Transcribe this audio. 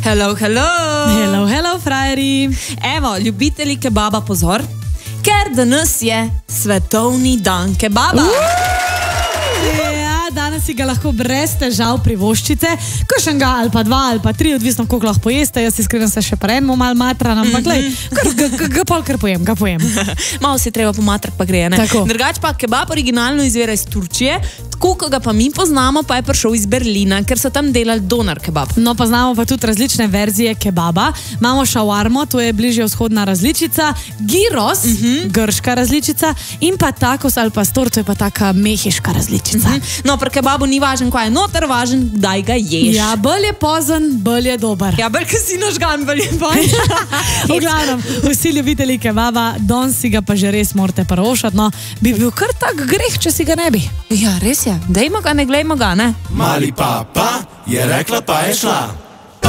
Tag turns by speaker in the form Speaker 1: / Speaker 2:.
Speaker 1: Hello, hello!
Speaker 2: Hello, hello, frajeri!
Speaker 1: Evo, ljubitelji kebaba, pozor, ker danes je svetovni dan kebaba.
Speaker 2: Ja, danes si ga lahko brez težav privoščite, kakšnega ali pa 2 ali pa 3, odvisno koliko lahko pojeste. Jaz iskreno se še pa enemu malo matram, ampak kar pojem.
Speaker 1: Malo si treba pomatrati, pa gre, ne?
Speaker 2: Tako.
Speaker 1: Drugač pa kebab originalno izvira iz Turčije, tako, ko ga pa mi poznamo, pa je prišel iz Berlina, ker so tam delali doner kebab.
Speaker 2: No, poznamo pa tudi različne verzije kebaba. Imamo šawarmo, to je bližje vzhodna različica, gyros, grška različica, in pa tacos ali pastor, to je pa taka mehiška različica.
Speaker 1: No, pri kebabu ni važen, kaj je noter, važen, kdaj ga ješ.
Speaker 2: Ja, bolj je pozen, bolj je dober.
Speaker 1: Ja, bolj, ko si nažgan, bolj je pozen.
Speaker 2: V glavnem, vsi ljubitelji kebaba, danes si ga pa že res morate privoščiti, no, bi bil kar tak greh, če si ga ne bi.
Speaker 1: Ja, res je. Dejmo ga, ne glejmo ga, ne?
Speaker 3: Mali papa je rekla, pa je šla.